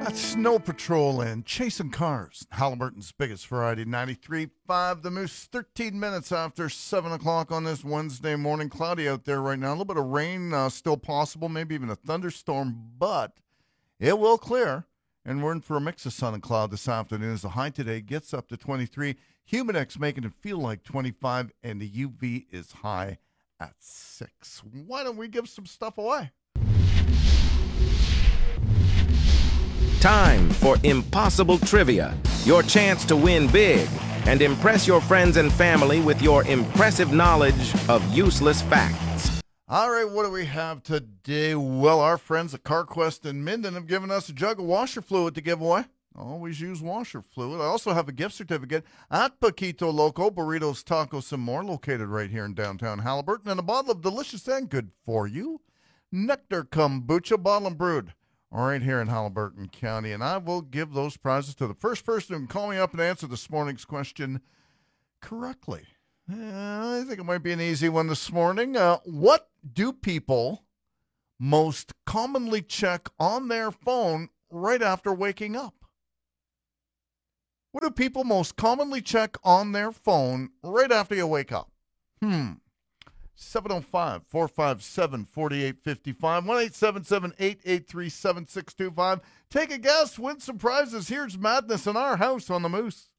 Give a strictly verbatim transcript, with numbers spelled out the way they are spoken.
That's Snow Patrol and Chasing Cars, Halliburton's biggest variety, ninety-three point five The Moose, thirteen minutes after seven o'clock on this Wednesday morning. Cloudy out there right now. A little bit of rain uh, still possible, maybe even a thunderstorm, but it will clear. And we're in for a mix of sun and cloud this afternoon as the high today gets up to twenty-three. Humidex making it feel like twenty-five, and the U V is high at six. Why don't we give some stuff away? Time for Impossible Trivia, your chance to win big and impress your friends and family with your impressive knowledge of useless facts. All right, what do we have today? Well, our friends at CarQuest in Minden have given us a jug of washer fluid to give away. Always use washer fluid. I also have a gift certificate at Paquito Loco, burritos, tacos, and more, located right here in downtown Halliburton, and a bottle of delicious and good for you Nectar Kombucha, bottled and brewed right here in Halliburton County. And I will give those prizes to the first person who can call me up and answer this morning's question correctly. Uh, I think it might be an easy one this morning. Uh, what do people most commonly check on their phone right after waking up? What do people most commonly check on their phone right after you wake up? Hmm. seven oh five, four five seven, four eight five five, one eight seven seven, eight eight three, seven six two five. Take a guess, win some prizes. Here's Madness in Our House on the Moose.